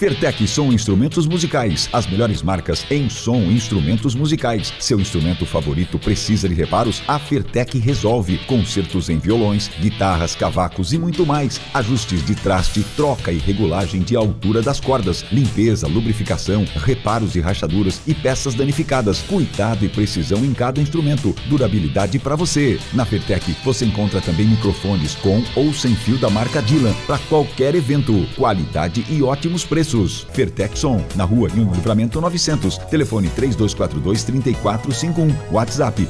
Fertec Som Instrumentos Musicais, as melhores marcas em som e instrumentos musicais. Seu instrumento favorito precisa de reparos? A Fertec resolve. Concertos em violões, guitarras, cavacos e muito mais. Ajustes de traste, troca e regulagem de altura das cordas, limpeza, lubrificação, reparos de rachaduras e peças danificadas. Cuidado e precisão em cada instrumento. Durabilidade para você. Na Fertec você encontra também microfones com ou sem fio da marca Dylan para qualquer evento. Qualidade e ótimos preços. Fertec Som, na Rua Nilo Livramento 900. Telefone 3242-3451. WhatsApp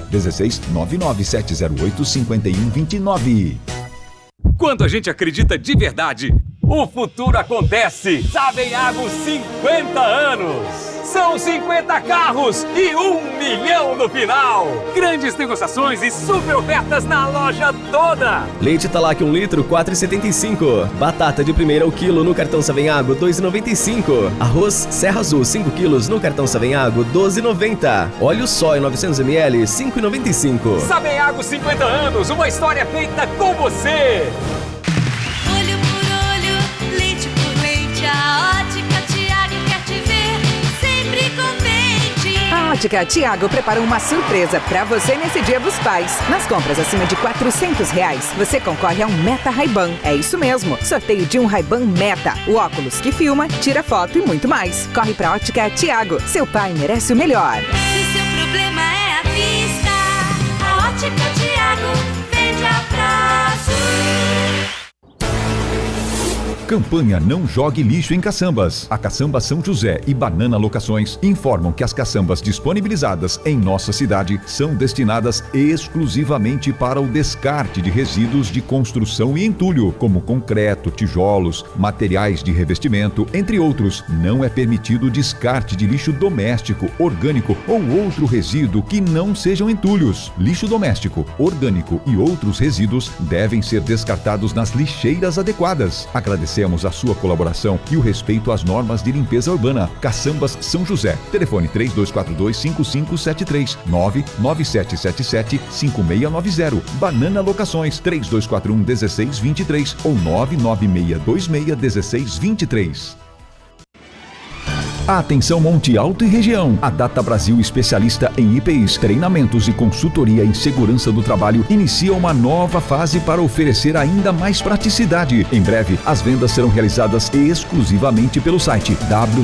16-99708-5129. Quando a gente acredita de verdade, o futuro acontece. Savenhago 50 anos. São 50 carros e 1 milhão no final. Grandes negociações e super ofertas na loja toda. Leite Talac 1 litro, 4,75. Batata de primeira ao quilo no cartão Savenhago, 2,95. Arroz Serra Azul 5 quilos no cartão Savenhago, 12,90. Óleo Soy 900 ml, 5,95. Savenhago 50 anos, uma história feita com você. Olho por olho, leite por leite, a Ótica Tiago quer te ver sempre contente. A Ótica Tiago preparou uma surpresa pra você nesse Dia dos Pais. Nas compras acima de R$400, você concorre a um Meta Ray-Ban. É isso mesmo, sorteio de um Ray-Ban Meta, o óculos que filma, tira foto e muito mais. Corre pra Ótica Tiago, seu pai merece o melhor. Se seu problema é a vista, a Ótica Tiago vende a prazo. Campanha Não Jogue Lixo em Caçambas. A Caçamba São José e Banana Locações informam que as caçambas disponibilizadas em nossa cidade são destinadas exclusivamente para o descarte de resíduos de construção e entulho, como concreto, tijolos, materiais de revestimento, entre outros. Não é permitido o descarte de lixo doméstico, orgânico ou outro resíduo que não sejam entulhos. Lixo doméstico, orgânico e outros resíduos devem ser descartados nas lixeiras adequadas. Agradecemos a sua colaboração e o respeito às normas de limpeza urbana. Caçambas São José. Telefone 3242-5573, 99777-5690. Banana Locações 3241-1623 ou 99626-1623. Atenção Monte Alto e região. A Data Brasil, especialista em IPIs, treinamentos e consultoria em segurança do trabalho, inicia uma nova fase para oferecer ainda mais praticidade. Em breve, as vendas serão realizadas exclusivamente pelo site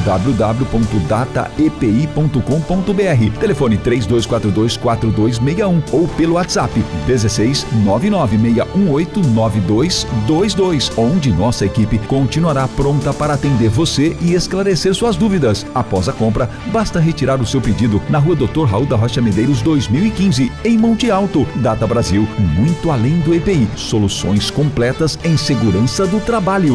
www.dataepi.com.br. Telefone 3242-4261 ou pelo WhatsApp 16-996189222, onde nossa equipe continuará pronta para atender você e esclarecer suas dúvidas. Após a compra, basta retirar o seu pedido na Rua Dr. Raul da Rocha Medeiros 2015, em Monte Alto. Data Brasil, muito além do EPI. Soluções completas em segurança do trabalho.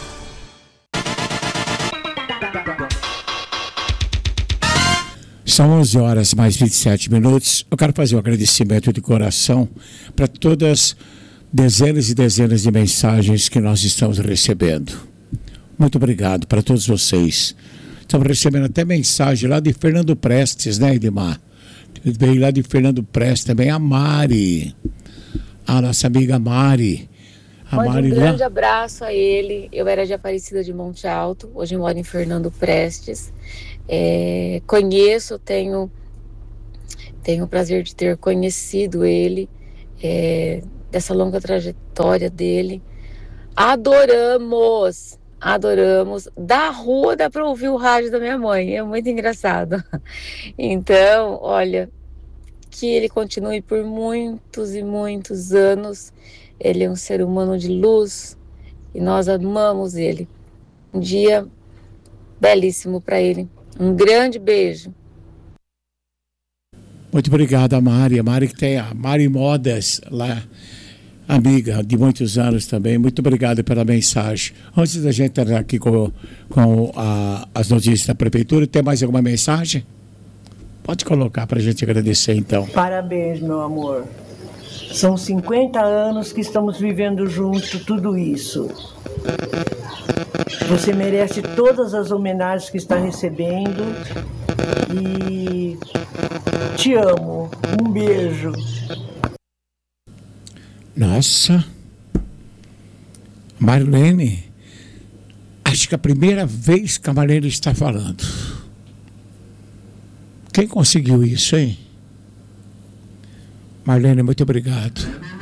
São 11 horas mais 27 minutos. Eu quero fazer um agradecimento de coração para todas dezenas e dezenas de mensagens que nós estamos recebendo. Muito obrigado para todos vocês. Estamos recebendo até mensagem lá de Fernando Prestes, né, Edmar? Veio lá de Fernando Prestes também, a Mari, a nossa amiga Mari. Mande um grande abraço a ele. Eu era de Aparecida de Monte Alto, hoje moro em Fernando Prestes. Conheço, tenho o prazer de ter conhecido ele, dessa longa trajetória dele. Adoramos. Da rua dá para ouvir o rádio da minha mãe, é muito engraçado. Então, olha, que ele continue por muitos e muitos anos. Ele é um ser humano de luz e nós amamos ele. Um dia belíssimo para ele. Um grande beijo. Muito obrigado, a Mari. A Mari que tem a Mari Modas lá, amiga de muitos anos também. Muito obrigado pela mensagem. Antes da gente entrar aqui com as notícias da Prefeitura, tem mais alguma mensagem? Pode colocar para a gente agradecer, então. Parabéns, meu amor. São 50 anos que estamos vivendo junto tudo isso. Você merece todas as homenagens que está recebendo. E te amo. Um beijo. Nossa, Marlene, Acho que a primeira vez que a Marlene está falando. Quem conseguiu isso, hein? Marlene, muito obrigado.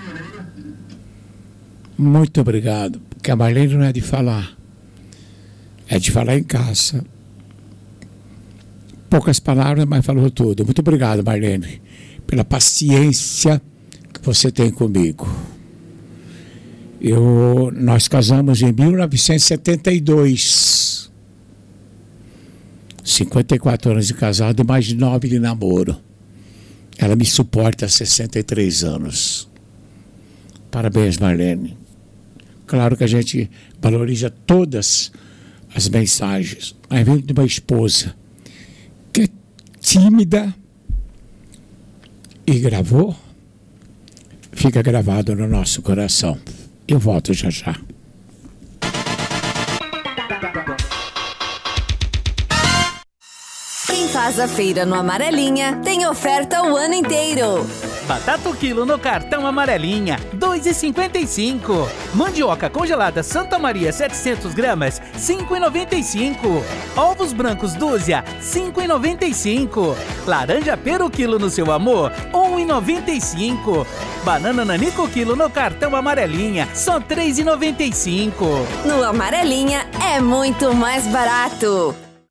Muito obrigado. Porque a Marlene não é de falar. É de falar em casa. Poucas palavras, mas falou tudo. Muito obrigado, Marlene, pela paciência que você tem comigo. Nós casamos em 1972. 54 anos de casado e mais de 9 de namoro. Ela me suporta há 63 anos. Parabéns, Marlene. Claro que a gente valoriza todas as mensagens. Mas vem de uma esposa que é tímida e gravou, fica gravado no nosso coração. Eu volto já já. Quem faz a feira no Amarelinha tem oferta o ano inteiro. Batata o quilo no cartão Amarelinha, R$ 2,55. Mandioca congelada Santa Maria 700 gramas, R$ 5,95. Ovos brancos dúzia, R$ 5,95. Laranja pera o quilo no seu amor, R$ 1,95. Banana nanico quilo no cartão Amarelinha, só R$ 3,95. No Amarelinha é muito mais barato.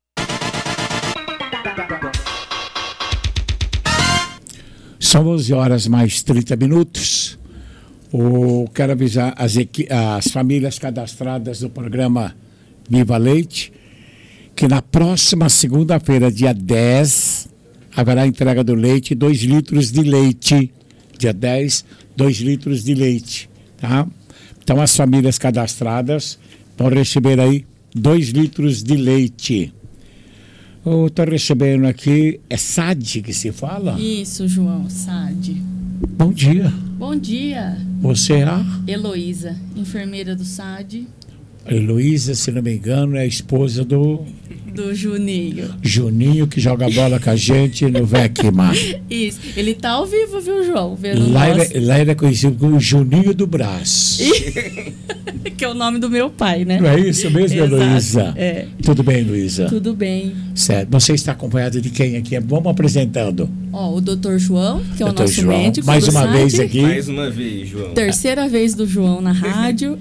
São 11 horas mais 30 minutos. Quero avisar as famílias cadastradas do programa Viva Leite que na próxima segunda-feira, dia 10, haverá entrega do leite, 2 litros de leite. Dia 10, 2 litros de leite. Tá? Então as famílias cadastradas vão receber aí 2 litros de leite. Estou recebendo aqui, é SAD que se fala? Isso, João, SAD. Bom dia. Bom dia. Você é a? Heloísa, enfermeira do SAD. A Heloísa, se não me engano, é a esposa do Juninho. Juninho, que joga bola com a gente no Vecma. Isso, ele tá ao vivo, viu, João? Lá ele é conhecido como Juninho do Brás. Que é o nome do meu pai, né? Não é isso mesmo, Heloísa? É. Tudo bem, Heloísa? Tudo bem. Certo. Você está acompanhada de quem aqui? Vamos apresentando. O Dr. João, que é o nosso João. médico. Mais uma vez aqui. Mais uma vez, João. Terceira vez do João na rádio.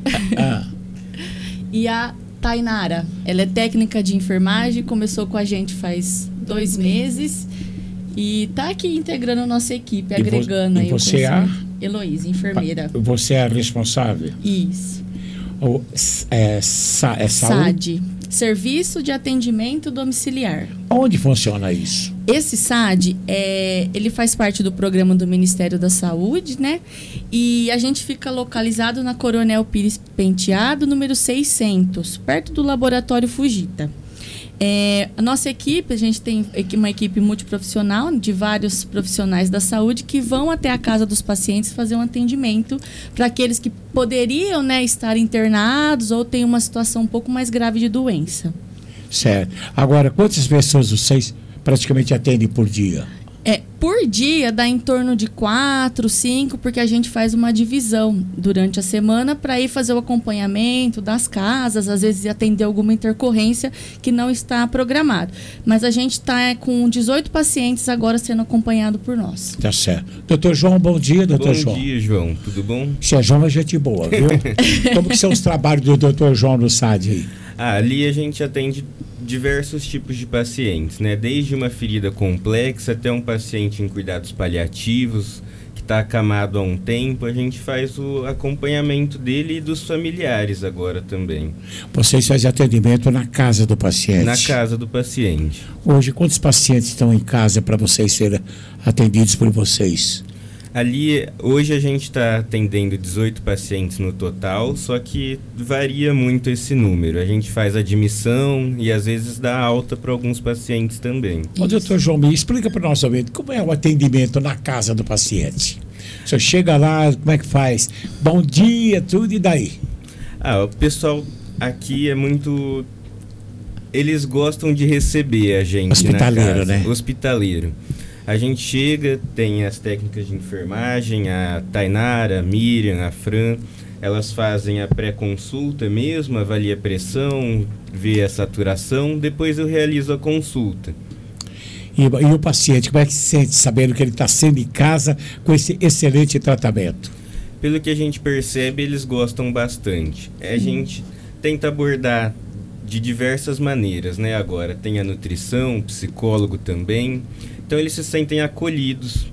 E a Tainara, ela é técnica de enfermagem, começou com a gente faz 2 meses e tá aqui integrando a nossa equipe, agregando aí. E você é a? Heloísa, enfermeira. Você é a responsável? Isso. Saúde? SAD, Serviço de Atendimento Domiciliar. Onde funciona isso? Esse SAD, ele faz parte do programa do Ministério da Saúde, né? E a gente fica localizado na Coronel Pires Penteado, número 600, perto do Laboratório Fujita. A nossa equipe, a gente tem uma equipe multiprofissional de vários profissionais da saúde que vão até a casa dos pacientes fazer um atendimento para aqueles que poderiam, né, estar internados ou têm uma situação um pouco mais grave de doença. Certo. Agora, quantas pessoas vocês praticamente atendem por dia? Por dia dá em torno de 4, 5, porque a gente faz uma divisão durante a semana para ir fazer o acompanhamento das casas, às vezes atender alguma intercorrência que não está programado. Mas a gente está com 18 pacientes agora sendo acompanhado por nós. Tá certo. Doutor João, bom dia, doutor João. Bom dia, João. Tudo bom? Se é João, é gente boa, viu? Como que são os trabalhos do doutor João no SAD aí? Ali a gente atende diversos tipos de pacientes, né? Desde uma ferida complexa até um paciente em cuidados paliativos, que está acamado há um tempo, a gente faz o acompanhamento dele e dos familiares agora também. Vocês fazem atendimento na casa do paciente? Na casa do paciente. Hoje, quantos pacientes estão em casa para vocês serem atendidos por vocês? Ali, hoje a gente está atendendo 18 pacientes no total, só que varia muito esse número. A gente faz admissão e às vezes dá alta para alguns pacientes também. Ô, doutor João, me explica para o nosso ouvinte, como é o atendimento na casa do paciente? O senhor chega lá, como é que faz? Bom dia, tudo, e daí? O pessoal aqui é muito... Eles gostam de receber a gente hospitaleiro, na casa. Né? Hospitaleiro. A gente chega, tem as técnicas de enfermagem, a Tainara, a Miriam, a Fran. Elas fazem a pré-consulta mesmo, avalia a pressão, vê a saturação, depois eu realizo a consulta. E o paciente, como é que se sente sabendo que ele está sendo em casa com esse excelente tratamento? Pelo que a gente percebe, eles gostam bastante. A gente tenta abordar de diversas maneiras, né? Agora tem a nutrição, psicólogo também. Então eles se sentem acolhidos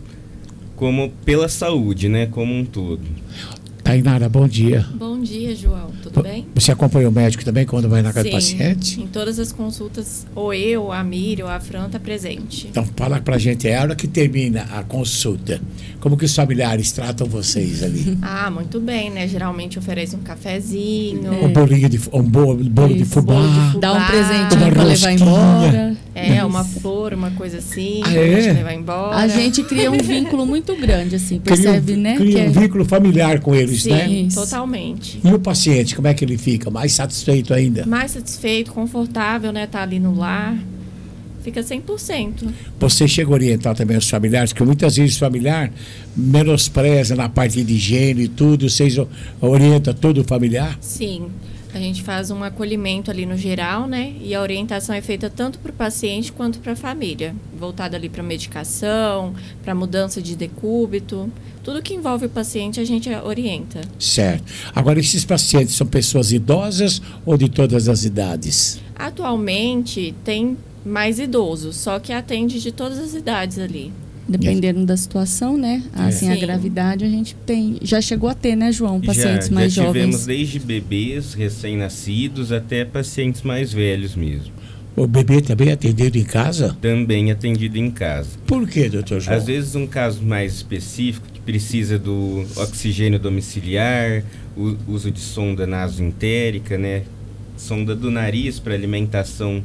pela saúde, né? Como um todo. Tainara, bom dia. Bom dia, João. Tudo bem? Você acompanha o médico também quando vai na casa do paciente? Em todas as consultas, ou eu, a Miriam, ou a Fran está presente. Então fala pra gente, é a hora que termina a consulta. Como que os familiares tratam vocês ali? Muito bem, né? Geralmente oferece um cafezinho. Um bolinho um bolo de fubá. Dá um presentinho para levar embora. Uma flor, uma coisa assim, pra gente levar embora. A gente cria um vínculo muito grande, assim, percebe, né? Cria um vínculo familiar com eles, né? Sim, totalmente. E o paciente, como é que ele fica? Mais satisfeito ainda? Mais satisfeito, confortável, né? Tá ali no lar. Fica 100%. Você chega a orientar também os familiares, porque muitas vezes o familiar menospreza na parte de higiene e tudo. Vocês orientam todo o familiar? Sim. A gente faz um acolhimento ali no geral, né? E a orientação é feita tanto para o paciente quanto para a família. Voltada ali para medicação, para mudança de decúbito. Tudo que envolve o paciente a gente orienta. Certo. Agora, esses pacientes são pessoas idosas ou de todas as idades? Atualmente tem mais idosos, só que atende de todas as idades ali. Dependendo da situação, né? Assim, a gravidade a gente tem. Já chegou a ter, né, João? Pacientes mais jovens. Já tivemos desde bebês recém-nascidos até pacientes mais velhos mesmo. O bebê também é atendido em casa? Também atendido em casa. Por quê, doutor João? Às vezes um caso mais específico que precisa do oxigênio domiciliar, o uso de sonda nasoentérica, né? Sonda do nariz para alimentação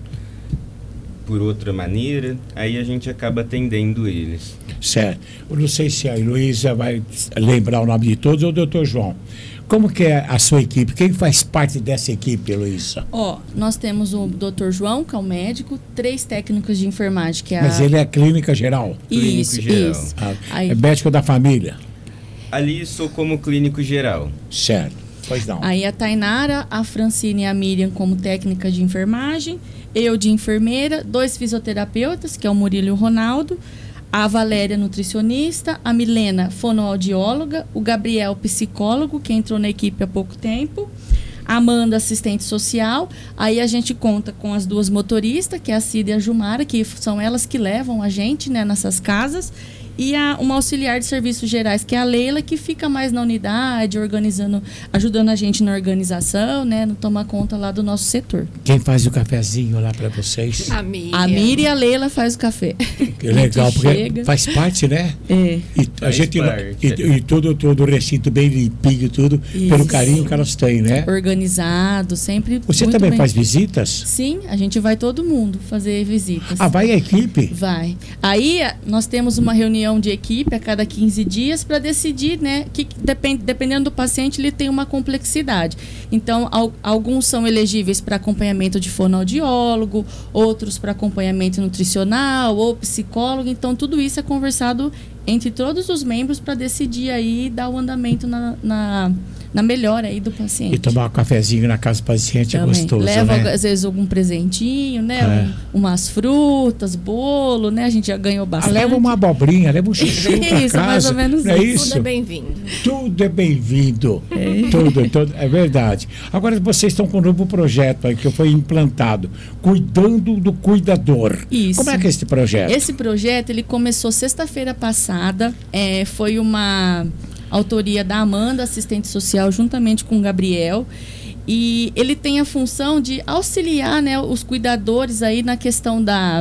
por outra maneira, aí a gente acaba atendendo eles. Certo. Eu não sei se a Heloísa vai lembrar o nome de todos ou o doutor João. Como que é a sua equipe? Quem faz parte dessa equipe, Heloísa? Nós temos o doutor João, que é o médico, 3 técnicos de enfermagem. Mas ele é clínica geral? Isso. É médico da família? Ali sou como clínico geral. Certo. Pois não. Aí a Tainara, a Francine e a Miriam como técnica de enfermagem, eu de enfermeira, 2 fisioterapeutas, que é o Murilo e o Ronaldo, a Valéria nutricionista, a Milena fonoaudióloga, o Gabriel psicólogo, que entrou na equipe há pouco tempo, a Amanda assistente social, aí a gente conta com as 2 motoristas, que é a Cida e a Jumara, que são elas que levam a gente, né, nessas casas, e uma auxiliar de serviços gerais, que é a Leila, que fica mais na unidade, organizando, ajudando a gente na organização, né, no tomar conta lá do nosso setor. Quem faz o cafezinho lá para vocês? A Miriam. A Miriam e a Leila faz o café. Que legal, porque faz parte, né? É. E a gente e todo o recinto bem limpinho, tudo, pelo carinho que elas têm, né? Organizado, sempre. Você muito também bem. Faz visitas? Sim, a gente vai todo mundo fazer visitas. Vai a equipe? Vai. Aí nós temos uma reunião de equipe a cada 15 dias para decidir, né, que dependendo do paciente ele tem uma complexidade. Então, alguns são elegíveis para acompanhamento de fonoaudiólogo, outros para acompanhamento nutricional ou psicólogo. Então, tudo isso é conversado entre todos os membros para decidir aí dar o andamento na melhora aí do paciente. E tomar um cafezinho na casa do paciente também. É gostoso, leva, né? Às vezes algum presentinho, né? Umas frutas, bolo, né? A gente já ganhou bastante. Leva uma abobrinha, leva um chuchu pra casa. Isso, mais ou menos não isso. Tudo é bem-vindo. Tudo é bem-vindo. Tudo, é verdade. Agora vocês estão com um novo projeto aí que foi implantado, Cuidando do Cuidador. Isso. Como é que é esse projeto? Esse projeto, ele começou sexta-feira passada, foi uma autoria da Amanda, assistente social, juntamente com o Gabriel. E ele tem a função de auxiliar, né, os cuidadores aí na questão da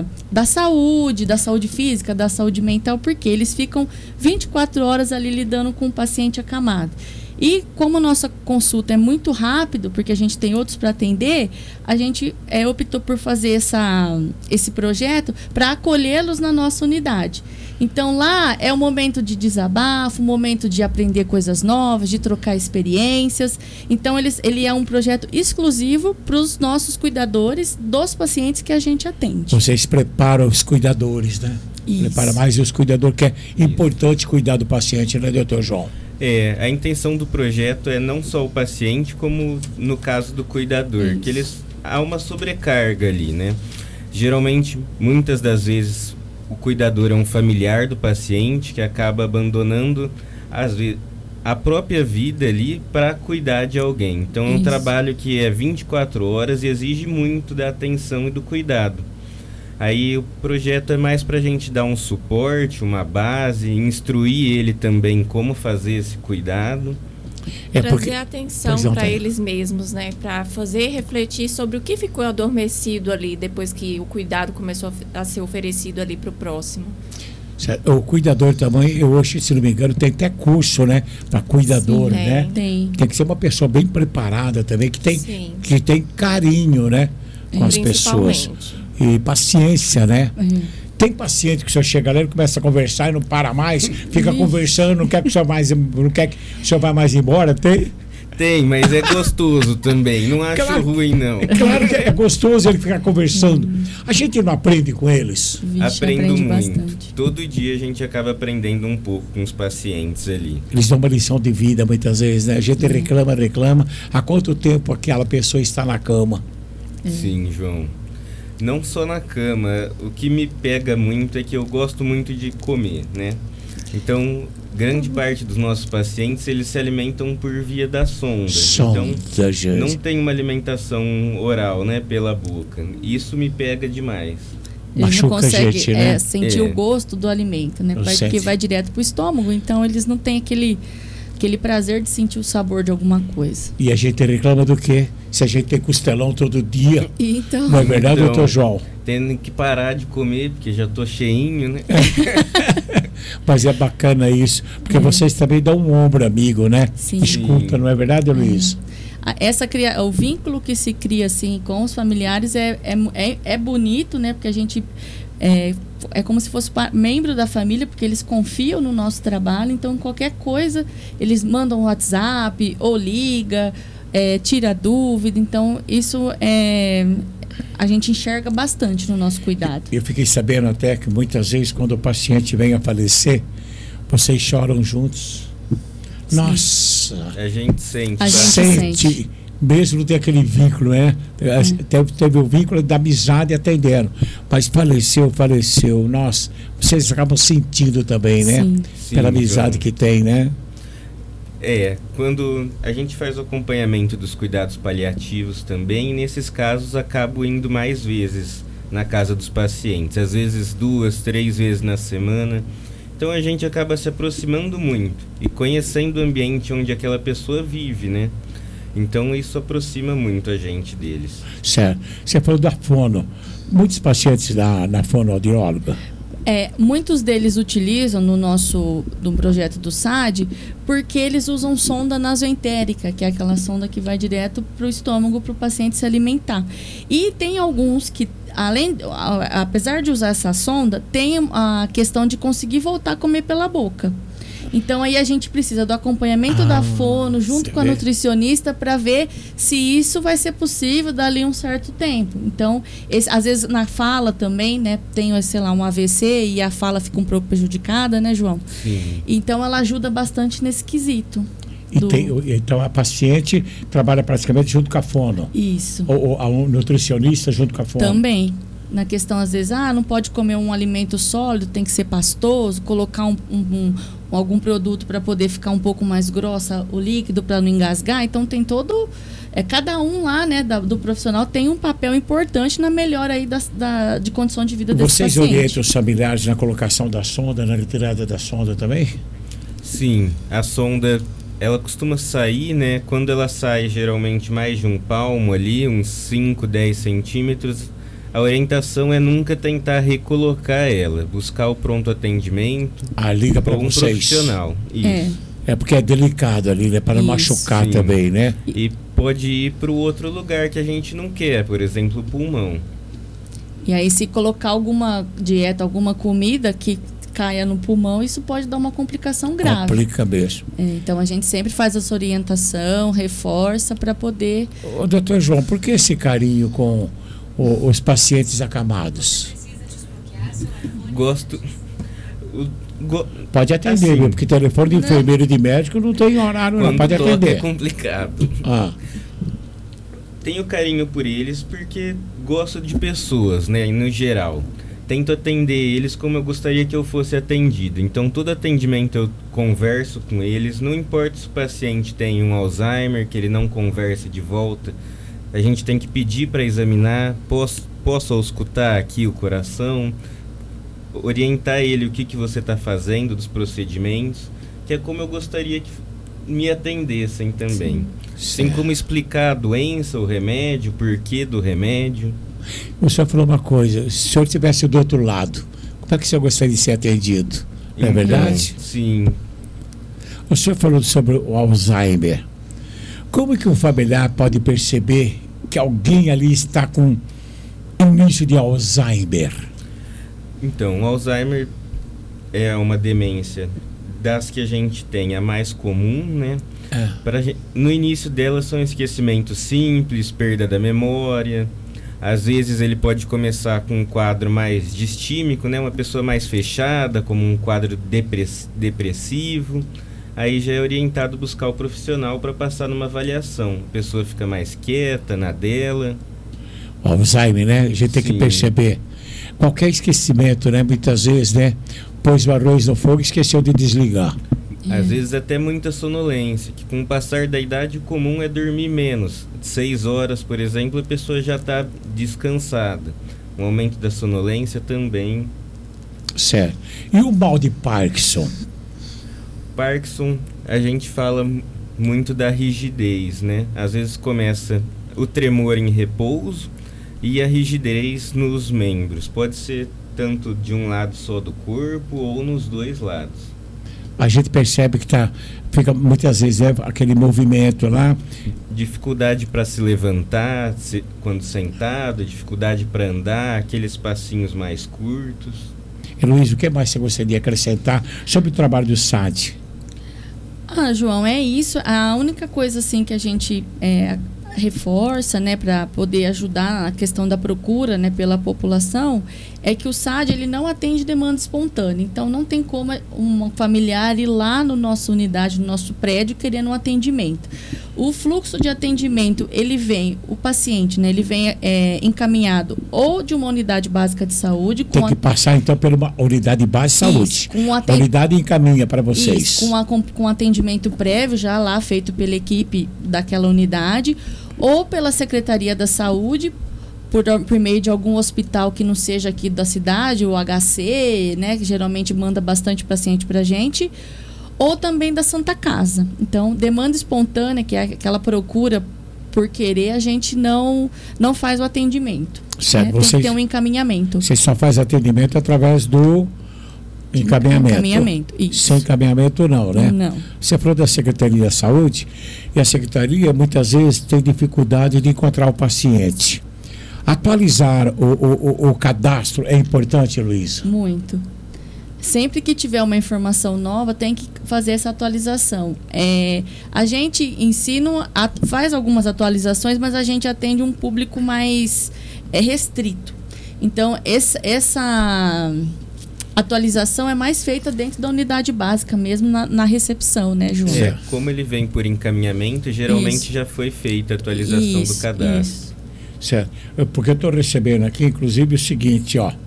saúde física, da saúde mental, porque eles ficam 24 horas ali lidando com o paciente acamado. E como a nossa consulta é muito rápido, porque a gente tem outros para atender, a gente optou por fazer esse projeto para acolhê-los na nossa unidade. Então lá é um momento de desabafo, um momento de aprender coisas novas, de trocar experiências. Então ele é um projeto exclusivo para os nossos cuidadores dos pacientes que a gente atende. Vocês preparam os cuidadores, né? Isso. Prepara mais os cuidadores, que é importante cuidar do paciente, né, doutor João? A intenção do projeto é não só o paciente, como no caso do cuidador, que há uma sobrecarga ali, né? Geralmente, muitas das vezes, o cuidador é um familiar do paciente que acaba abandonando, às vezes, a própria vida ali para cuidar de alguém. Então, é um trabalho que é 24 horas e exige muito da atenção e do cuidado. Aí o projeto é mais para a gente dar um suporte, uma base, instruir ele também como fazer esse cuidado. Trazer atenção para eles mesmos, né? Para fazer refletir sobre o que ficou adormecido ali depois que o cuidado começou a ser oferecido ali para o próximo. O cuidador também, hoje, se não me engano, tem até curso, né? Para cuidador, né? Tem que ser uma pessoa bem preparada também, que tem carinho, né? Com as pessoas. E paciência, né? Tem paciente que o senhor chega lá e começa a conversar e não para mais, fica conversando, não quer que o senhor vá mais embora, Tem, mas é gostoso também, não acho ruim não. É claro que é gostoso ele ficar conversando. A gente não aprende com eles? Aprendo muito. Bastante. Todo dia a gente acaba aprendendo um pouco com os pacientes ali. Eles dão uma lição de vida muitas vezes, né? A gente reclama. Há quanto tempo aquela pessoa está na cama? Sim, João. Não só na cama, o que me pega muito é que eu gosto muito de comer, né? Então, grande parte dos nossos pacientes, eles se alimentam por via da sonda. Então, não tem uma alimentação oral, né, pela boca. Isso me pega demais. Ele não consegue sentir o gosto do alimento, né? Porque vai direto pro estômago, então eles não têm aquele prazer de sentir o sabor de alguma coisa. E a gente reclama do quê? Se a gente tem costelão todo dia. Então, não é verdade, doutor João? Tendo que parar de comer, porque já tô cheinho, né? Mas é bacana isso, porque vocês também dão um ombro amigo, né? Sim. Escuta, não é verdade, Luiz? O vínculo que se cria assim com os familiares é bonito, né? Porque a gente é como se fosse membro da família, porque eles confiam no nosso trabalho, então qualquer coisa eles mandam um WhatsApp ou liga, tira dúvida, então isso a gente enxerga bastante no nosso cuidado. Eu fiquei sabendo até que muitas vezes quando o paciente vem a falecer, vocês choram juntos. Sim. Nossa! A gente sente. A gente sente. Mesmo tem aquele vínculo, né? Teve o vínculo da amizade atendendo. Mas faleceu. Nossa, vocês acabam sentindo também, né? Sim. Pela amizade que tem, né? Quando a gente faz o acompanhamento dos cuidados paliativos também, nesses casos acabo indo mais vezes na casa dos pacientes. Às vezes 2, 3 vezes na semana. Então a gente acaba se aproximando muito e conhecendo o ambiente onde aquela pessoa vive, né? Então isso aproxima muito a gente deles. Certo. Você falou da fono. Muitos pacientes na fonoaudióloga. Muitos deles utilizam no projeto do SAD porque eles usam sonda nasoentérica, que é aquela sonda que vai direto para o estômago para o paciente se alimentar. E tem alguns que, apesar de usar essa sonda, tem a questão de conseguir voltar a comer pela boca. Então aí a gente precisa do acompanhamento da fono junto com a nutricionista para ver se isso vai ser possível dali um certo tempo. Então, às vezes na fala também, né, tem, sei lá, um AVC e a fala fica um pouco prejudicada, né, João? Sim. Então ela ajuda bastante nesse quesito. Então a paciente trabalha praticamente junto com a fono. Isso. Ou a nutricionista junto com a fono. Também. Na questão, às vezes, não pode comer um alimento sólido, tem que ser pastoso, colocar algum produto para poder ficar um pouco mais grossa o líquido, para não engasgar. Então tem todo... cada um lá, né, do profissional tem um papel importante na melhora aí de condição de vida desse paciente. Vocês orientam os familiares na colocação da sonda, na retirada da sonda também? Sim, a sonda... Ela costuma sair, né? Quando ela sai geralmente mais de um palmo ali, uns 5, 10 centímetros... A orientação é nunca tentar recolocar ela, buscar o pronto atendimento. Liga para vocês. Profissional. Isso. Porque é delicado ali, né? Para não machucar também, né? E pode ir para o outro lugar que a gente não quer, por exemplo, o pulmão. E aí, se colocar alguma dieta, alguma comida que caia no pulmão, isso pode dar uma complicação grave. Complica mesmo. Então a gente sempre faz essa orientação, reforça para poder... Doutor João, por que esse carinho com os pacientes acamados? Gosto. Pode atender, assim, porque telefone de enfermeiro e de médico não tem horário, não. Pode atender. É complicado. Tenho carinho por eles porque gosto de pessoas, né, no geral. Tento atender eles como eu gostaria que eu fosse atendido. Então, todo atendimento eu converso com eles. Não importa se o paciente tem um Alzheimer, que ele não conversa de volta. A gente tem que pedir para examinar. Posso auscultar aqui o coração? Orientar ele o que você está fazendo dos procedimentos. Que é como eu gostaria que me atendessem também. Tem como explicar a doença, o remédio, o porquê do remédio. O senhor falou uma coisa, se o senhor estivesse do outro lado, como é que o senhor gostaria de ser atendido? Não é verdade? Sim. O senhor falou sobre o Alzheimer. Como que um familiar pode perceber que alguém ali está com início de Alzheimer? Então, o Alzheimer é uma demência das que a gente tem, a mais comum, né? No início dela são esquecimentos simples, perda da memória. Às vezes ele pode começar com um quadro mais distímico, né? Uma pessoa mais fechada, como um quadro depressivo. Aí já é orientado buscar o profissional para passar numa avaliação. A pessoa fica mais quieta, na dela. O Alzheimer, né? A gente tem que perceber. Qualquer esquecimento, né? Muitas vezes, né? Pôs o arroz no fogo e esqueceu de desligar. Às vezes até muita sonolência, que com o passar da idade o comum é dormir menos. 6 horas, por exemplo, a pessoa já está descansada. O aumento da sonolência também. Certo. E o mal de Parkinson? Parkinson, a gente fala muito da rigidez, né? Às vezes começa o tremor em repouso e a rigidez nos membros. Pode ser tanto de um lado só do corpo ou nos dois lados. A gente percebe que fica muitas vezes aquele movimento lá. Dificuldade para se levantar quando sentado, dificuldade para andar, aqueles passinhos mais curtos. Luiz, o que mais você gostaria de acrescentar sobre o trabalho do SAD? João, é isso. A única coisa assim que a gente reforça, né, para poder ajudar na questão da procura, né, pela população, é que o SAD ele não atende demanda espontânea. Então não tem como um familiar ir lá na nossa unidade, no nosso prédio, querendo um atendimento. O fluxo de atendimento, ele vem, o paciente, né, ele vem encaminhado ou de uma unidade básica de saúde. Tem que passar então por uma unidade básica de saúde. A unidade encaminha para vocês. Isso, com atendimento prévio já lá feito pela equipe daquela unidade, ou pela Secretaria da Saúde, por meio de algum hospital que não seja aqui da cidade, o HC, né, que geralmente manda bastante paciente para a gente, ou também da Santa Casa. Então, demanda espontânea, que é aquela procura por querer, a gente não faz o atendimento. Certo, né? Tem que ter um encaminhamento. Você só faz atendimento através do encaminhamento. Isso. Sem encaminhamento não, né? Não. Você falou da Secretaria da Saúde, e a Secretaria muitas vezes tem dificuldade de encontrar o paciente. Atualizar o cadastro é importante, Luísa? Muito. Sempre que tiver uma informação nova, tem que fazer essa atualização. A gente em si faz algumas atualizações, mas a gente atende um público mais restrito. Então, essa atualização é mais feita dentro da unidade básica mesmo, na recepção, né, João? Como ele vem por encaminhamento, geralmente já foi feita a atualização do cadastro. Isso. Certo. Porque eu estou recebendo aqui, inclusive, o seguinte, ó.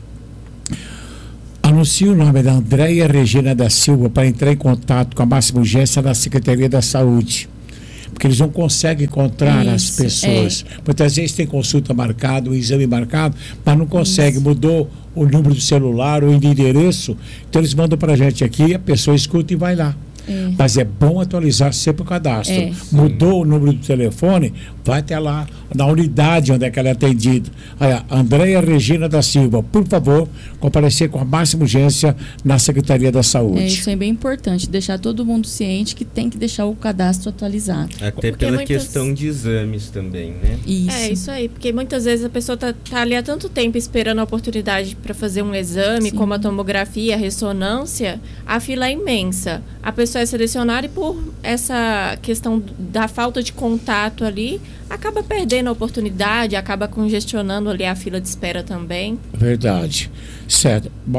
Anuncie o nome da Andréia Regina da Silva para entrar em contato com a máxima urgência da Secretaria da Saúde. Porque eles não conseguem encontrar as pessoas. Muitas vezes tem consulta marcada, um exame marcado, mas não consegue. Mudou o número do celular, o endereço. Então eles mandam para a gente aqui, a pessoa escuta e vai lá. Mas é bom atualizar sempre o cadastro. Mudou o número do telefone, vai até lá na unidade onde é que ela é atendida. Andréia Regina da Silva, por favor, comparecer com a máxima urgência na Secretaria da Saúde. Isso é bem importante, deixar todo mundo ciente que tem que deixar o cadastro atualizado. Até pela questão de exames também, né? Isso aí, porque muitas vezes a pessoa tá ali há tanto tempo esperando a oportunidade para fazer um exame, como a tomografia, a ressonância, a fila é imensa. A pessoa é selecionada e por essa questão da falta de contato ali, acaba perdendo a oportunidade, acaba congestionando ali a fila de espera também. Verdade. Certo. Bom,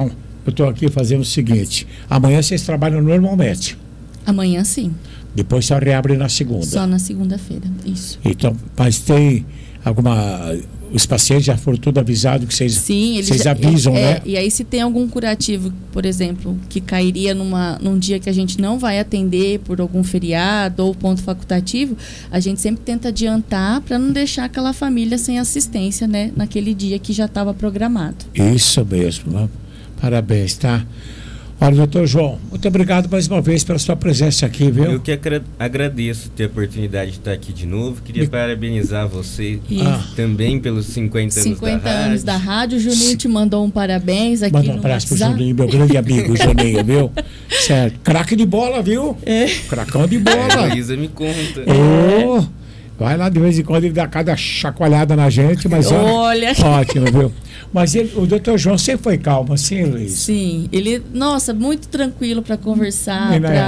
eu estou aqui fazendo o seguinte. Amanhã vocês trabalham normalmente. Amanhã sim. Depois só reabre na segunda. Só na segunda-feira, isso. Então, mas tem alguma... Os pacientes já foram tudo avisados que vocês avisam, né? E aí se tem algum curativo, por exemplo, que cairia num dia que a gente não vai atender por algum feriado ou ponto facultativo, a gente sempre tenta adiantar para não deixar aquela família sem assistência, né? Naquele dia que já estava programado. Isso mesmo, né? Parabéns, tá? Olha, doutor João, muito obrigado mais uma vez pela sua presença aqui, viu? Eu que agradeço ter a oportunidade de estar aqui de novo. Queria parabenizar você também pelos 50 anos da rádio. 50 anos da rádio. O Juninho te mandou um parabéns aqui Manda um abraço pro Juninho, meu grande amigo, Juninho, viu? Certo. Craque de bola, viu? Cracão de bola. A Isa me conta. Vai lá, de vez em quando ele dá cada chacoalhada na gente, mas olha. Ótimo, viu? Mas o doutor João sempre foi calmo, assim, Luiz? Sim, ele, nossa, muito tranquilo para conversar.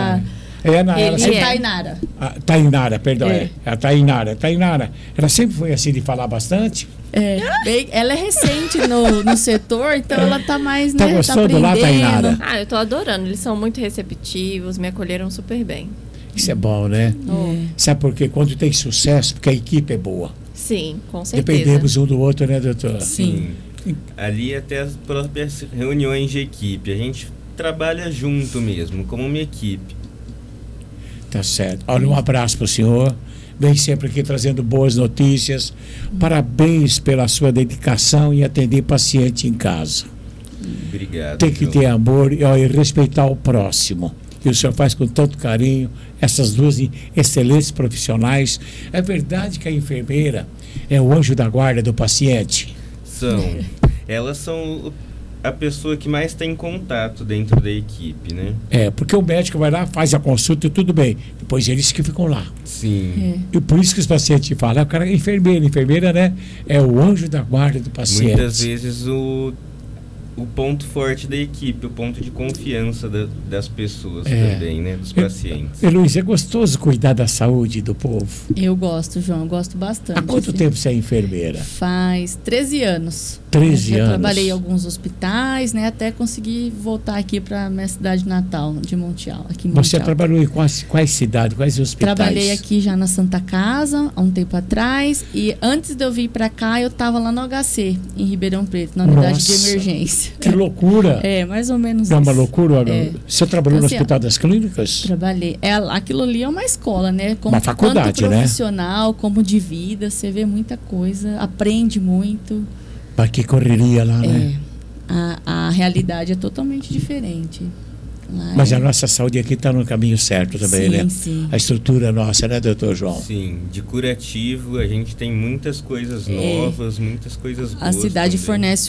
Tainara. Tainara, perdão. A Tainara, ela sempre foi assim de falar bastante? Ela é recente no setor, então ela tá mais, tá gostando lá, Tainara? Eu tô adorando, eles são muito receptivos, me acolheram super bem. Isso é bom, né? Sabe por quê? Quando tem sucesso, porque a equipe é boa. Sim, com certeza. Dependemos um do outro, né, doutor? Sim. Ali até as próprias reuniões de equipe, a gente trabalha junto mesmo, como uma equipe. Tá certo. Olha, um abraço para o senhor. Vem sempre aqui trazendo boas notícias. Parabéns pela sua dedicação em atender paciente em casa. Obrigado. Tem que ter amor e respeitar o próximo. E o senhor faz com tanto carinho essas duas excelentes profissionais. É verdade que a enfermeira é o anjo da guarda do paciente? Elas são a pessoa que mais tem contato dentro da equipe, né? Porque o médico vai lá, faz a consulta e tudo bem. Depois eles que ficam lá. Sim. E por isso que os pacientes falam, o cara é enfermeira, né? É o anjo da guarda do paciente. Muitas vezes o ponto forte da equipe, o ponto de confiança das pessoas também, né? Dos pacientes. Luiz, é gostoso cuidar da saúde do povo? Eu gosto, João, eu gosto bastante. Há quanto tempo você é enfermeira? Faz 13 anos. 13 anos. Eu trabalhei em alguns hospitais, né? Até conseguir voltar aqui para minha cidade natal, de Montiel. Aqui em Montiel. Você trabalhou em quais cidades, quais hospitais? Trabalhei aqui já na Santa Casa, há um tempo atrás. E antes de eu vir para cá, eu estava lá no HC, em Ribeirão Preto, na unidade de emergência. Que loucura! Mais ou menos isso. É uma isso. Loucura? Você trabalhou no Hospital das Clínicas? Trabalhei. Aquilo ali é uma escola, né? Uma faculdade, tanto profissional, como de vida. Você vê muita coisa, aprende muito. Mas que correria lá, né? A realidade é totalmente diferente. Mas a nossa saúde aqui está no caminho certo também, né? Sim. A estrutura nossa, né, doutor João? Sim, de curativo a gente tem muitas coisas novas, muitas coisas boas. A cidade também fornece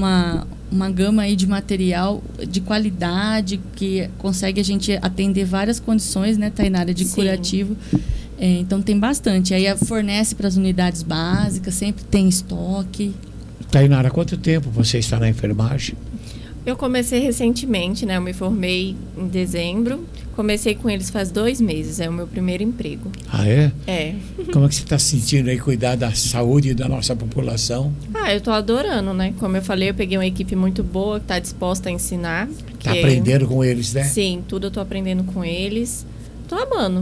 uma gama aí de material de qualidade que consegue a gente atender várias condições, né, Tainara, de curativo. Então tem bastante. Aí fornece para as unidades básicas, sempre tem estoque. Tainara, há quanto tempo você está na enfermagem? Eu comecei recentemente, né? Eu me formei em dezembro. Comecei com eles faz 2 meses. É o meu primeiro emprego. Ah, é? É. Como é que você está se sentindo aí, cuidar da saúde da nossa população? Eu tô adorando, né? Como eu falei, eu peguei uma equipe muito boa, que está disposta a ensinar. Está aprendendo com eles, né? Sim, tudo eu tô aprendendo com eles. Tô amando.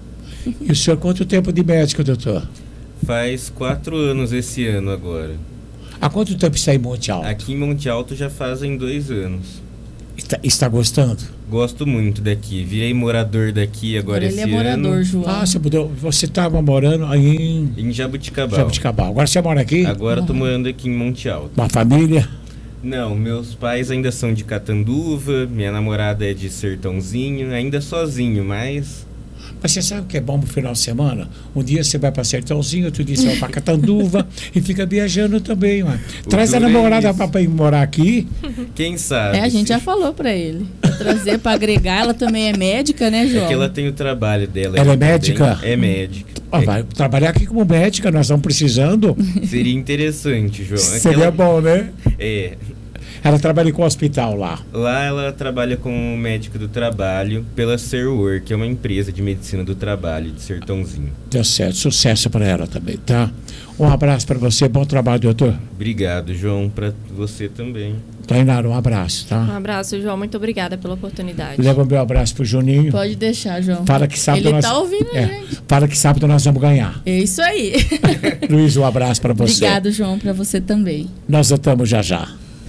E o senhor, quanto tempo de médico, doutor? Faz 4 anos esse ano agora. Há quanto tempo está em Monte Alto? Aqui em Monte Alto já fazem 2 anos. Está gostando? Gosto muito daqui. Virei morador daqui agora esse ano. Ele é morador, João. Você estava morando aí em Jabuticabal. Agora você mora aqui? Agora estou morando aqui em Monte Alto. Uma família? Não, meus pais ainda são de Catanduva, minha namorada é de Sertãozinho, ainda sozinho, mas você sabe o que é bom pro final de semana? Um dia você vai para Sertãozinho, outro dia você vai para Catanduva e fica viajando também, mano. Traz a namorada para ir morar aqui. Quem sabe? A gente já falou para ele. Trazer para agregar, ela também é médica, né, João? É que ela tem o trabalho dela. Ela é médica? É médica. Vai trabalhar aqui como médica, nós estamos precisando. Seria interessante, João. Seria bom, né? Ela trabalha com o hospital lá? Lá ela trabalha como médico do trabalho pela Serwork, que é uma empresa de medicina do trabalho de Sertãozinho. Deu certo, sucesso para ela também, tá? Um abraço para você, bom trabalho, doutor. Obrigado, João, para você também. Tainara, um abraço, tá? Um abraço, João, muito obrigada pela oportunidade. Leva meu abraço pro Juninho. Pode deixar, João. Fala que sábado Ele tá ouvindo, gente. Fala que sábado nós vamos ganhar. É isso aí. Luiz, um abraço para você. Obrigado, João, para você também. Nós voltamos já já.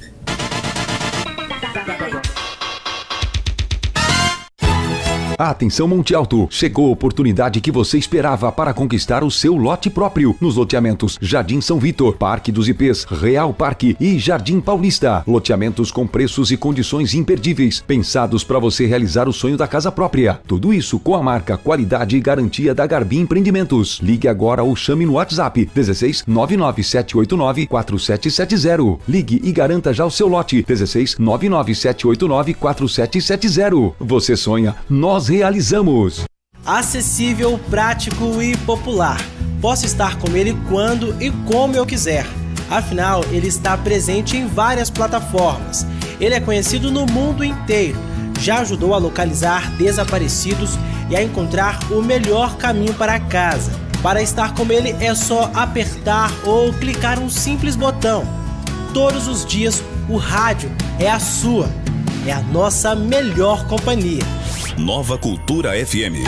Atenção Monte Alto, chegou a oportunidade que você esperava para conquistar o seu lote próprio nos loteamentos Jardim São Vitor, Parque dos IPs, Real Parque e Jardim Paulista. Loteamentos com preços e condições imperdíveis, pensados para você realizar o sonho da casa própria. Tudo isso com a marca, qualidade e garantia da Garbi Empreendimentos. Ligue agora ou chame no WhatsApp 16 99789 4770. Ligue e garanta já o seu lote 16 99789 4770. Você sonha, nós realizamos. Acessível, prático e popular. Posso estar com ele quando e como eu quiser. Afinal, ele está presente em várias plataformas. Ele é conhecido no mundo inteiro. Já ajudou a localizar desaparecidos e a encontrar o melhor caminho para casa. Para estar com ele é só apertar ou clicar um simples botão. Todos os dias, o rádio é a sua. É a nossa melhor companhia. Nova Cultura FM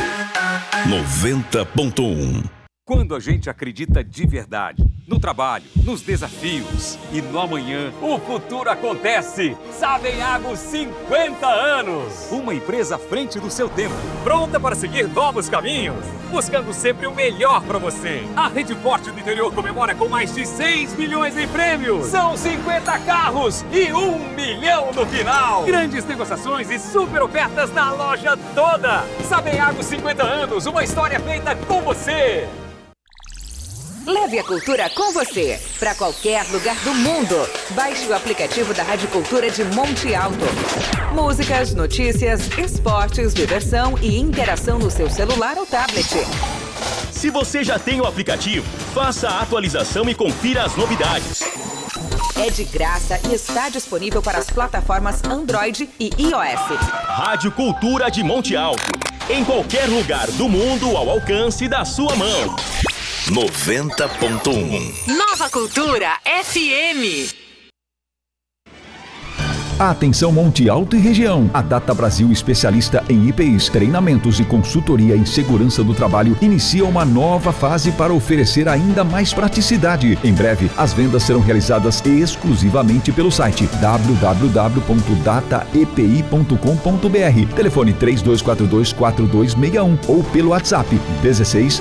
90.1. Quando a gente acredita de verdade no trabalho, nos desafios e no amanhã, o futuro acontece. Savenhago 50 anos. Uma empresa à frente do seu tempo, pronta para seguir novos caminhos, buscando sempre o melhor para você. A Rede Forte do Interior comemora com mais de 6 milhões em prêmios. São 50 carros e 1 milhão no final. Grandes negociações e super ofertas na loja toda. Savenhago 50 anos, uma história feita com você. Leve a cultura com você para qualquer lugar do mundo. Baixe o aplicativo da Rádio Cultura de Monte Alto. Músicas, notícias, esportes, diversão e interação no seu celular ou tablet. Se você já tem o aplicativo, faça a atualização e confira as novidades. É de graça e está disponível para as plataformas Android e iOS. Rádio Cultura de Monte Alto. Em qualquer lugar do mundo ao alcance da sua mão. 90.1. Nova Cultura FM. Atenção Monte Alto e região. A Data Brasil, especialista em IPIs, treinamentos e consultoria em segurança do trabalho, inicia uma nova fase para oferecer ainda mais praticidade. Em breve, as vendas serão realizadas exclusivamente pelo site www.dataepi.com.br, telefone 3242-4261 ou pelo WhatsApp 16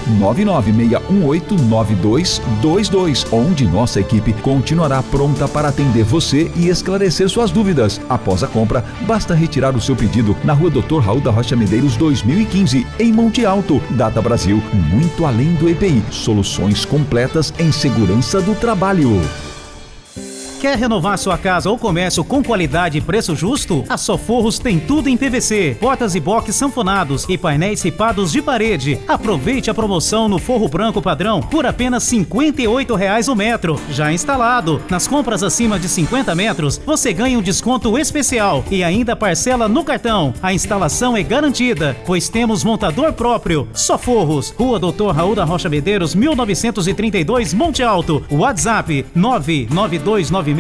996189222, onde nossa equipe continuará pronta para atender você e esclarecer suas dúvidas. Após a compra, basta retirar o seu pedido na Rua Dr. Raul da Rocha Medeiros 2015, em Monte Alto. Data Brasil, muito além do EPI. Soluções completas em segurança do trabalho. Quer renovar sua casa ou comércio com qualidade e preço justo? A Soforros tem tudo em PVC, portas e box sanfonados e painéis ripados de parede. Aproveite a promoção no forro branco padrão por apenas R$ 58,00 o metro. Já instalado, nas compras acima de 50 metros, você ganha um desconto especial e ainda parcela no cartão. A instalação é garantida, pois temos montador próprio. Soforros, Rua Dr. Raul da Rocha Medeiros, 1932, Monte Alto. WhatsApp 992969594.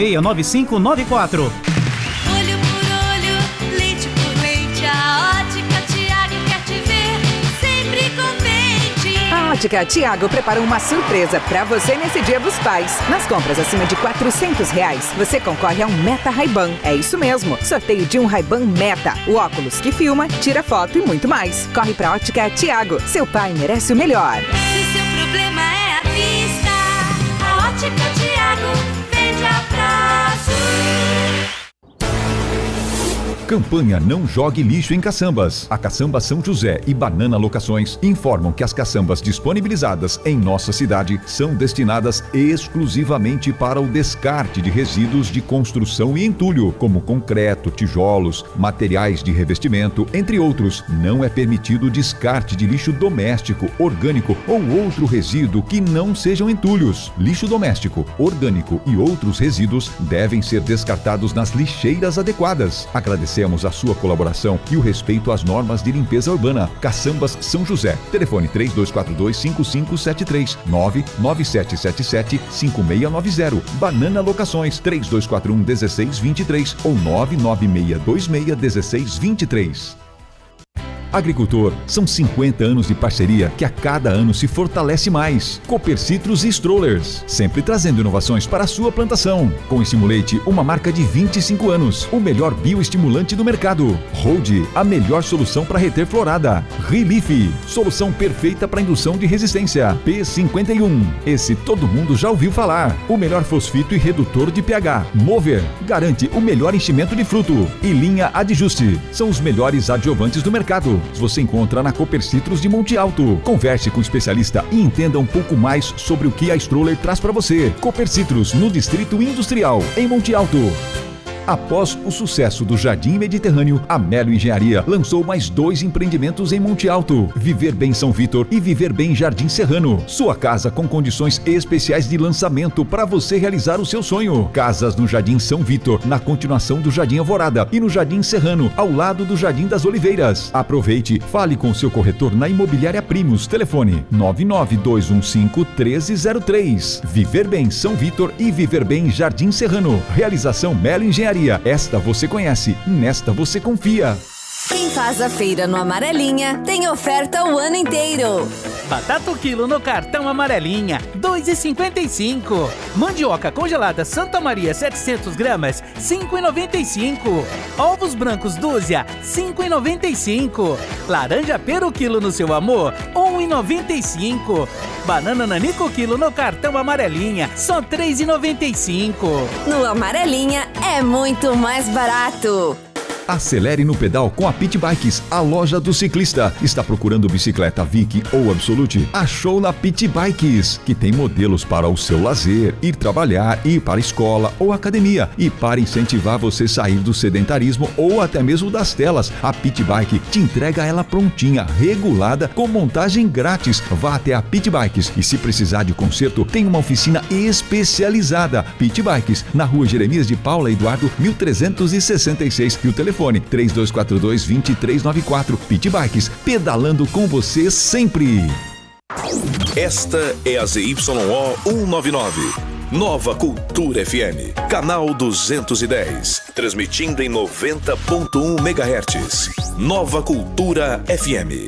Olho por olho, leite por leite, a Ótica Tiago quer te ver sempre contente. A Ótica Tiago preparou uma surpresa para você nesse Dia dos Pais. Nas compras acima de R$ 400, você concorre a um Meta Ray-Ban. É isso mesmo, sorteio de um Ray-Ban Meta, o óculos que filma, tira foto e muito mais. Corre pra Ótica Tiago, seu pai merece o melhor. Se seu problema é a vista, a Ótica Tiago vende a prazo. Campanha Não Jogue Lixo em Caçambas. A Caçamba São José e Banana Locações informam que as caçambas disponibilizadas em nossa cidade são destinadas exclusivamente para o descarte de resíduos de construção e entulho, como concreto, tijolos, materiais de revestimento, entre outros. Não é permitido o descarte de lixo doméstico, orgânico ou outro resíduo que não sejam entulhos. Lixo doméstico, orgânico e outros resíduos devem ser descartados nas lixeiras adequadas. Agradecemos a sua colaboração e o respeito às normas de limpeza urbana. Caçambas São José. Telefone 3242-5573, 99777-5690. Banana Locações 3241-1623 ou 99626-1623. Agricultor, são 50 anos de parceria que a cada ano se fortalece mais. Copercitros e Strollers, sempre trazendo inovações para a sua plantação. Com Estimulate, uma marca de 25 anos, o melhor bioestimulante do mercado. Hold, a melhor solução para reter florada. Relief, solução perfeita para indução de resistência. P51, esse todo mundo já ouviu falar. O melhor fosfito e redutor de pH. Mover, garante o melhor enchimento de fruto. E linha Adjuste, são os melhores adjuvantes do mercado. Você encontra na Copercitros de Monte Alto. Converse com o especialista e entenda um pouco mais sobre o que a Stroller traz para você. Copercitros, no Distrito Industrial, em Monte Alto. Após o sucesso do Jardim Mediterrâneo, a Melo Engenharia lançou mais 2 empreendimentos em Monte Alto: Viver Bem São Vitor e Viver Bem Jardim Serrano. Sua casa com condições especiais de lançamento para você realizar o seu sonho. Casas no Jardim São Vitor, na continuação do Jardim Alvorada, e no Jardim Serrano, ao lado do Jardim das Oliveiras. Aproveite, fale com seu corretor na Imobiliária Primos. Telefone 99215-1303. Viver Bem São Vitor e Viver Bem Jardim Serrano. Realização Melo Engenharia. Esta você conhece, nesta você confia. Quem faz a feira no Amarelinha tem oferta o ano inteiro. Batata o quilo no cartão Amarelinha, R$ 2,55. Mandioca congelada Santa Maria 700 gramas, R$ 5,95. Ovos brancos dúzia, R$ 5,95. Laranja pera o quilo no seu amor, R$ 1,95. Banana nanico quilo no cartão Amarelinha, só R$ 3,95. No Amarelinha é muito mais barato. Acelere no pedal com a Pit Bikes, a loja do ciclista. Está procurando bicicleta Vic ou Absolute? Achou na Pit Bikes, que tem modelos para o seu lazer, ir trabalhar, ir para a escola ou academia. E para incentivar você a sair do sedentarismo ou até mesmo das telas, a Pit Bike te entrega ela prontinha, regulada, com montagem grátis. Vá até a Pit Bikes e, se precisar de conserto, tem uma oficina especializada. Pit Bikes, na rua Jeremias de Paula Eduardo, 1366. E o telefone 3242-2394. Pit Bikes, pedalando com você sempre. Esta é a ZYO 199. Nova Cultura FM, canal 210, transmitindo em 90.1 MHz. Nova Cultura FM.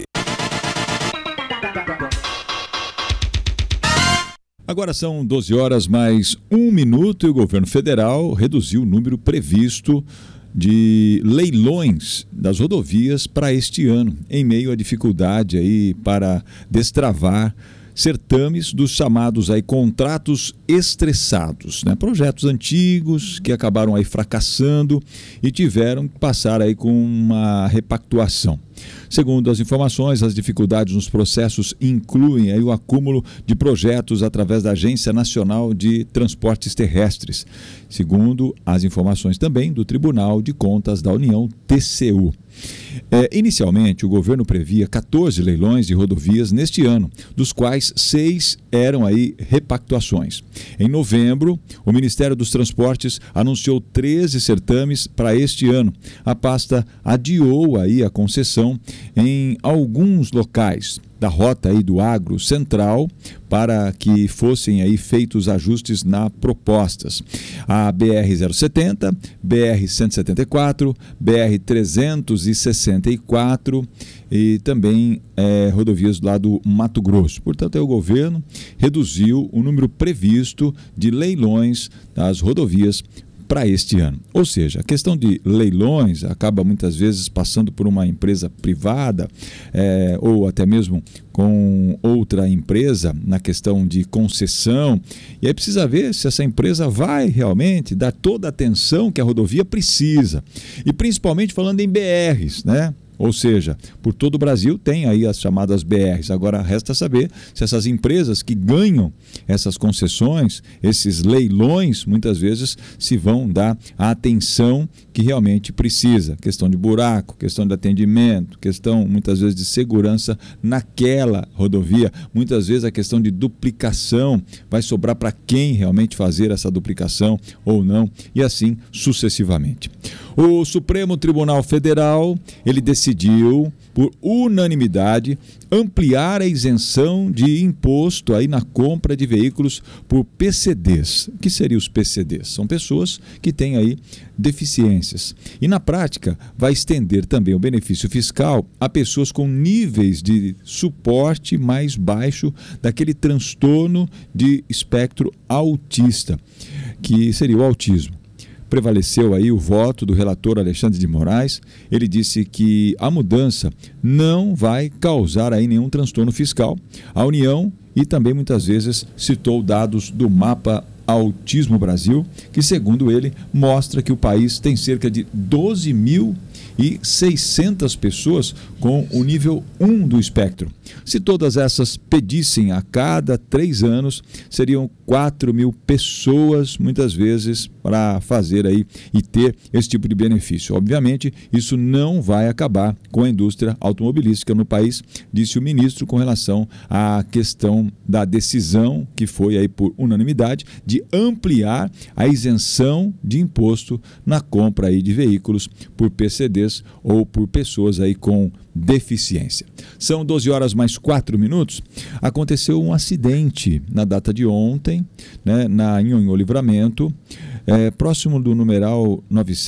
Agora são 12 horas mais 1 minuto e o governo federal reduziu o número previsto de leilões das rodovias para este ano, em meio à dificuldade aí para destravar certames dos chamados aí contratos estressados, né? Projetos antigos que acabaram aí fracassando e tiveram que passar aí com uma repactuação. Segundo as informações, as dificuldades nos processos incluem aí o acúmulo de projetos através da Agência Nacional de Transportes Terrestres, segundo as informações também do Tribunal de Contas da União, TCU. Inicialmente, o governo previa 14 leilões de rodovias neste ano, dos quais 6 eram aí repactuações. Em novembro, o Ministério dos Transportes anunciou 13 certames para este ano. A pasta adiou aí a concessão em alguns locais da rota aí do Agro Central para que fossem aí feitos ajustes nas propostas. A BR-070, BR-174, BR-364 e também rodovias lá do Mato Grosso. Portanto, o governo reduziu o número previsto de leilões das rodovias para este ano. Ou seja, a questão de leilões acaba muitas vezes passando por uma empresa privada ou até mesmo com outra empresa na questão de concessão, e aí precisa ver se essa empresa vai realmente dar toda a atenção que a rodovia precisa, e principalmente falando em BRs, né? Ou seja, por todo o Brasil tem aí as chamadas BRs. Agora resta saber se essas empresas que ganham essas concessões, esses leilões, muitas vezes se vão dar a atenção que realmente precisa. Questão de buraco, questão de atendimento, questão muitas vezes de segurança naquela rodovia. Muitas vezes a questão de duplicação, vai sobrar para quem realmente fazer essa duplicação ou não, e assim sucessivamente. O Supremo Tribunal Federal, ele decidiu, por unanimidade, ampliar a isenção de imposto aí na compra de veículos por PCDs. O que seriam os PCDs? São pessoas que têm aí deficiências. E na prática, vai estender também o benefício fiscal a pessoas com níveis de suporte mais baixo daquele transtorno de espectro autista, que seria o autismo. Prevaleceu aí o voto do relator Alexandre de Moraes. Ele disse que a mudança não vai causar aí nenhum transtorno fiscal à União, e também muitas vezes citou dados do Mapa Autismo Brasil, que segundo ele mostra que o país tem cerca de 12.600 pessoas com o nível 1 do espectro. Se todas essas pedissem a cada 3 anos, seriam 4.000 pessoas, muitas vezes, para fazer aí e ter esse tipo de benefício. Obviamente, isso não vai acabar com a indústria automobilística no país, disse o ministro, com relação à questão da decisão, que foi aí por unanimidade, de ampliar a isenção de imposto na compra aí de veículos por PCDs ou por pessoas aí com deficiência. São 12 horas mais 4 minutos. Aconteceu um acidente na data de ontem, né, na Nhonhô Livramento, próximo do numeral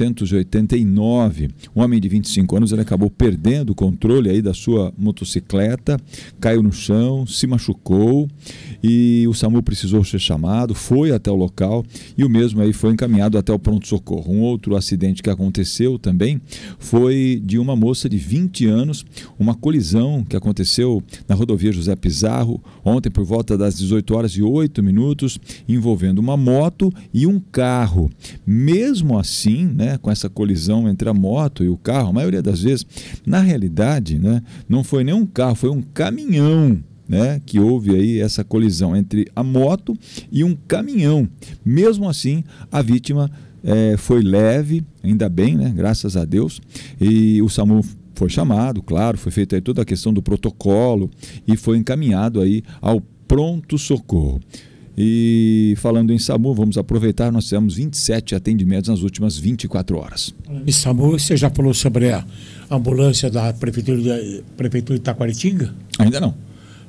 989. Um homem de 25 anos, ele acabou perdendo o controle aí da sua motocicleta, caiu no chão, se machucou, e o SAMU precisou ser chamado, foi até o local e o mesmo aí foi encaminhado até o pronto-socorro. Um outro acidente que aconteceu também foi de uma moça de 20 anos, uma colisão que aconteceu na rodovia José Pizarro ontem por volta das 18 horas e 8 minutos, envolvendo uma moto e um carro. Mesmo assim, né, com essa colisão entre a moto e o carro, a maioria das vezes, na realidade, né, não foi nem um carro, foi um caminhão, né, que houve aí essa colisão entre a moto e um caminhão. Mesmo assim, a vítima foi leve, ainda bem, né, graças a Deus, e o SAMU foi chamado, claro, foi feita aí toda a questão do protocolo e foi encaminhado aí ao pronto-socorro. E falando em SAMU, vamos aproveitar, nós tivemos 27 atendimentos nas últimas 24 horas. Em SAMU, você já falou sobre a ambulância da Prefeitura de Taquaritinga? Ainda não.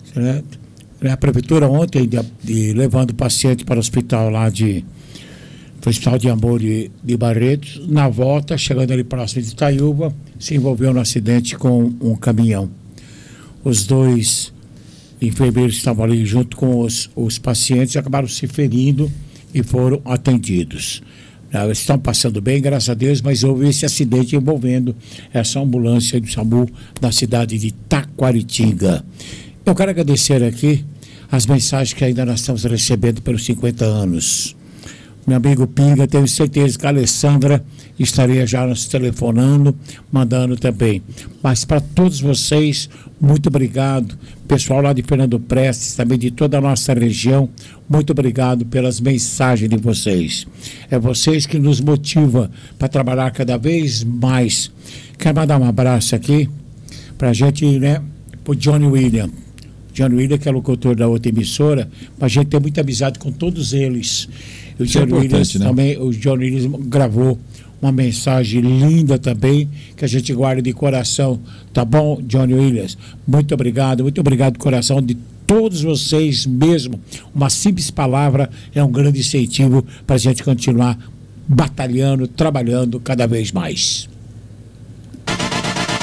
A Prefeitura ontem, levando o paciente para o hospital lá Hospital de Amor de Barretos, na volta, chegando ali próximo de Itaiúba, se envolveu no acidente com um caminhão. Os 2 enfermeiros estavam ali junto com os pacientes, acabaram se ferindo e foram atendidos. Eles estão passando bem, graças a Deus, mas houve esse acidente envolvendo essa ambulância do SAMU da cidade de Taquaritinga. Eu quero agradecer aqui as mensagens que ainda nós estamos recebendo pelos 50 anos. Meu amigo Pinga, tenho certeza que a Alessandra estaria já nos telefonando, mandando também. Mas para todos vocês, muito obrigado. Pessoal lá de Fernando Prestes, também de toda a nossa região, muito obrigado pelas mensagens de vocês. É vocês que nos motivam para trabalhar cada vez mais. Quero mandar um abraço aqui para a gente, né, para o Johnny William. Johnny William, que é locutor da outra emissora, mas a gente tem muita amizade com todos eles. O John Williams, né? Também, o John Williams gravou uma mensagem linda também, que a gente guarda de coração. Tá bom, John Williams? Muito obrigado de coração de todos vocês mesmo. Uma simples palavra é um grande incentivo para a gente continuar batalhando, trabalhando cada vez mais.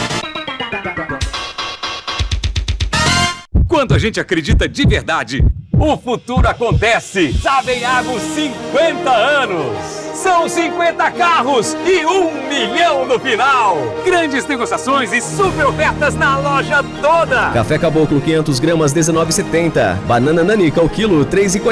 Quando a gente acredita de verdade, O futuro acontece. Savenhago 50 anos. São 50 carros e 1 milhão no final. Grandes negociações e super ofertas na loja toda. Café Caboclo 500 gramas 19,70. Banana Nanica o quilo 3,40.